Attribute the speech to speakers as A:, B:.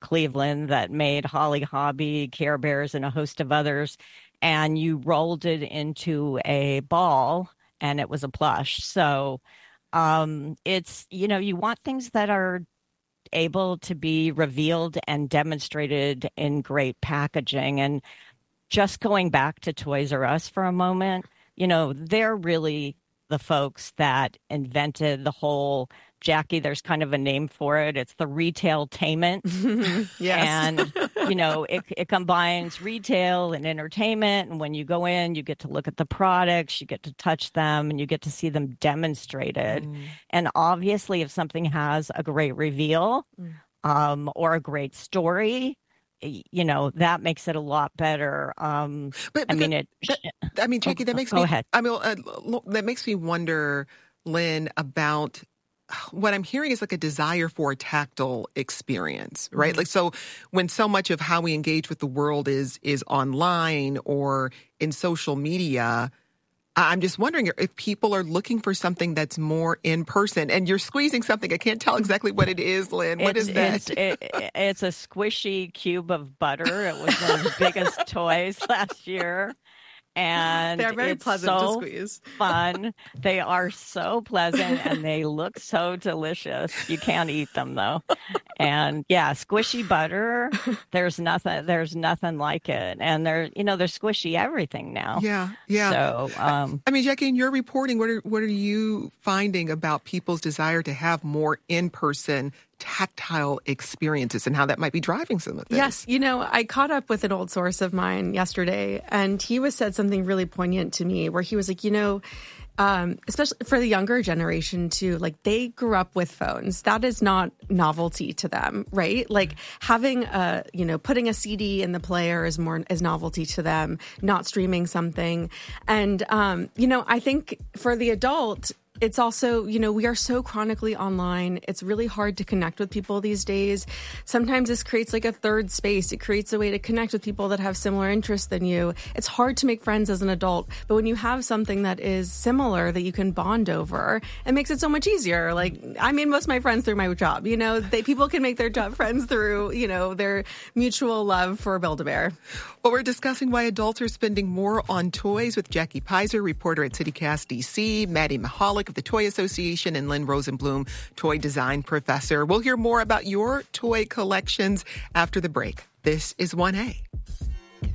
A: Cleveland that made Holly Hobby, Care Bears, and a host of others. And you rolled it into a ball and it was a plush. So it's, you want things that are able to be revealed and demonstrated in great packaging. And just going back to Toys R Us for a moment, they're really the folks that invented the whole, Jackie, there's kind of a name for it. It's the retail-tainment.
B: Yes.
A: And, it combines retail and entertainment. And when you go in, you get to look at the products, you get to touch them, and you get to see them demonstrated. And obviously, if something has a great reveal or a great story, that makes it a lot better.
B: Jackie, that makes
A: go ahead.
B: That makes me wonder, Lynn, about what I'm hearing is like a desire for a tactile experience, right?
C: Mm-hmm.
B: Like, so when so much of how we engage with the world is online or in social media, I'm just wondering if people are looking for something that's more in person. And you're squeezing something. I can't tell exactly what it is, Lynn. What is that?
A: It's a squishy cube of butter. It was one of the biggest toys last year. And
C: they're very pleasant to squeeze.
A: Fun. They are so pleasant and they look so delicious. You can't eat them though. And yeah, squishy butter. There's nothing like it. And they're squishy everything now.
B: Yeah.
A: So,
B: Jackie, in your reporting, what are you finding about people's desire to have more in-person tactile experiences and how that might be driving some of this?
C: Yes. I caught up with an old source of mine yesterday, and he said something really poignant to me where he was like, especially for the younger generation too, like they grew up with phones. That is not novelty to them, right? Like having putting a CD in the player is novelty to them, not streaming something. And, I think for the adult, it's also, we are so chronically online. It's really hard to connect with people these days. Sometimes this creates like a third space. It creates a way to connect with people that have similar interests than you. It's hard to make friends as an adult, but when you have something that is similar that you can bond over, it makes it so much easier. Like, I made most of my friends through my job. People can make their job friends through, their mutual love for Build-A-Bear.
B: Well, we're discussing why adults are spending more on toys with Jackie Pizer, reporter at CityCast DC, Maddie Mahalik of the Toy Association, and Lynn Rosenblum, toy design professor. We'll hear more about your toy collections after the break. This is 1A.